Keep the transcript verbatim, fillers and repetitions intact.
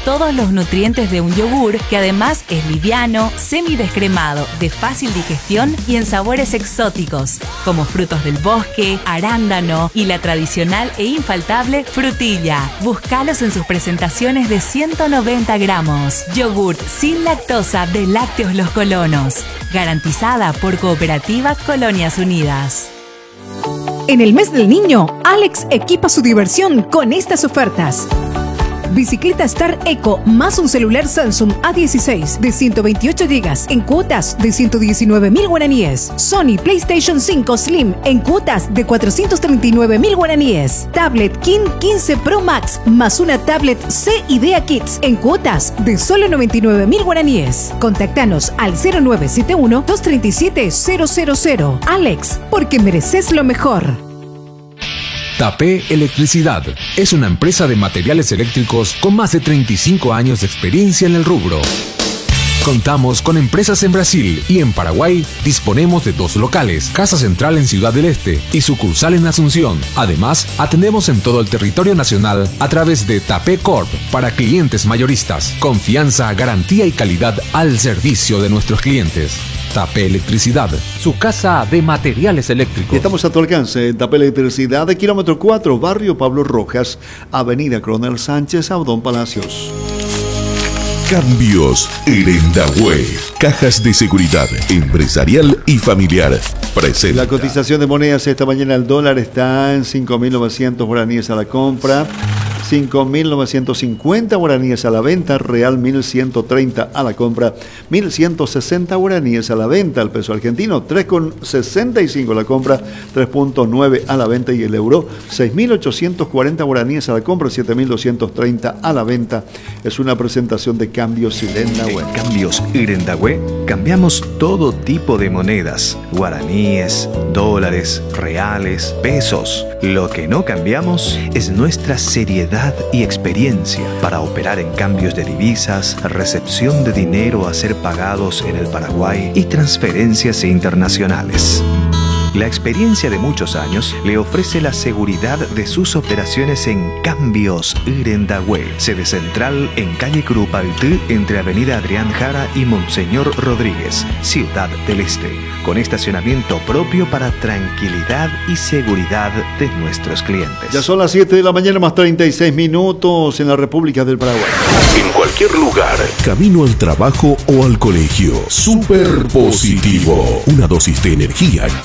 todos los nutrientes de un yogur, que además es liviano, semidescremado, de fácil digestión y en sabores exóticos, como frutos del bosque, arándano y la tradicional e infaltable frutilla. Búscalos en sus presentaciones de ciento noventa gramos. Yogurt sin lactosa de Lácteos Los Colonos. Garantizada por Cooperativa Colonias Unidas. En el mes del niño, Alex equipa su diversión con estas ofertas. Bicicleta Star Eco más un celular Samsung A dieciséis de ciento veintiocho gigas en cuotas de ciento diecinueve mil guaraníes. Sony PlayStation cinco Slim en cuotas de cuatrocientos treinta y nueve mil guaraníes. Tablet King quince Pro Max más una tablet C Idea Kids en cuotas de solo noventa y nueve mil guaraníes. Contactanos al cero nueve siete uno, dos tres siete, cero cero cero. Alex, porque mereces lo mejor. Tapé Electricidad es una empresa de materiales eléctricos con más de treinta y cinco años de experiencia en el rubro. Contamos con empresas en Brasil y en Paraguay. Disponemos de dos locales, Casa Central en Ciudad del Este y sucursal en Asunción. Además, atendemos en todo el territorio nacional a través de Tapé Corp para clientes mayoristas. Confianza, garantía y calidad al servicio de nuestros clientes. Tapé Electricidad, su casa de materiales eléctricos. Estamos a tu alcance en Tapé Electricidad, de kilómetro cuatro, barrio Pablo Rojas, avenida Coronel Sánchez, Abdón Palacios. Cambios Irendahue. Cajas de seguridad empresarial y familiar. Presenta. La cotización de monedas esta mañana, el dólar está en cinco mil novecientos guaraníes a la compra, cinco mil novecientos cincuenta guaraníes a la venta, real mil ciento treinta a la compra, mil ciento sesenta guaraníes a la venta, el peso argentino tres con sesenta y cinco a la compra, tres punto nueve a la venta y el euro seis mil ochocientos cuarenta guaraníes a la compra, siete mil doscientos treinta a la venta. Es una presentación de Cambios Irendahue. En Cambios Irendahue cambiamos todo tipo de monedas, guaraníes, dólares, reales, pesos. Lo que no cambiamos es nuestra seriedad y experiencia para operar en cambios de divisas, recepción de dinero a ser pagados en el Paraguay y transferencias internacionales. La experiencia de muchos años le ofrece la seguridad de sus operaciones en Cambios Irendahue, sede central en calle Curupaytí, entre avenida Adrián Jara y Monseñor Rodríguez, Ciudad del Este, con estacionamiento propio para tranquilidad y seguridad de nuestros clientes. Ya son las siete de la mañana más treinta y seis minutos en la República del Paraguay. En cualquier lugar, camino al trabajo o al colegio. Super positivo. Una dosis de energía